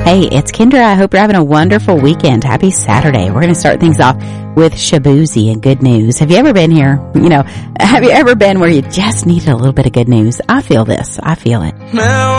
Hey, it's Kendra. I hope you're having a wonderful weekend. Happy Saturday. We're going to start things off with Shaboozey and good news. Have you ever been here? Have you ever been where you just needed a little bit of good news? I feel this. I feel it. Now